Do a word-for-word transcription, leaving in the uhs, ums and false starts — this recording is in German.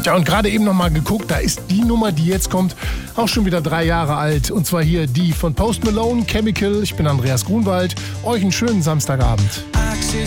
Ja, und gerade eben nochmal geguckt, da ist die Nummer, die jetzt kommt, auch schon wieder drei Jahre alt. Und zwar hier die von Post Malone, Chemical. Ich bin Andreas Grunwald. Euch einen schönen Samstagabend.